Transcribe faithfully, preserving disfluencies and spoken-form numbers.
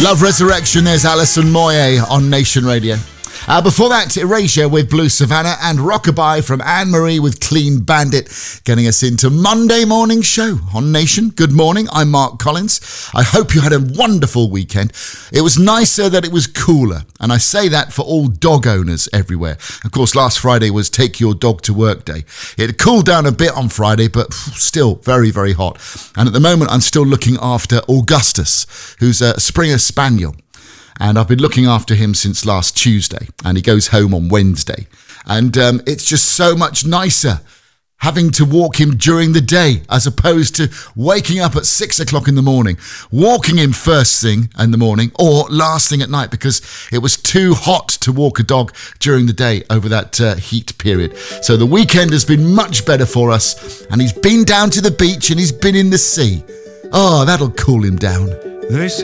Love Resurrection, there's Alison Moyet on Nation Radio. Uh, before that, Erasure with Blue Savannah and Rockabye from Anne-Marie with Clean Bandit, getting us into Monday morning show on Nation. Good morning, I'm Mark Collins. I hope you had a wonderful weekend. It was nicer that it was cooler, and I say that for all dog owners everywhere. Of course, last Friday was Take Your Dog to Work Day. It cooled down a bit on Friday, but still very, very hot. And at the moment, I'm still looking after Augustus, who's a Springer Spaniel. And I've been looking after him since last Tuesday, and he goes home on Wednesday. And um, it's just so much nicer having to walk him during the day as opposed to waking up at six o'clock in the morning, walking him first thing in the morning or last thing at night, because it was too hot to walk a dog during the day over that uh, heat period. So the weekend has been much better for us, and he's been down to the beach and he's been in the sea. Oh, that'll cool him down. They say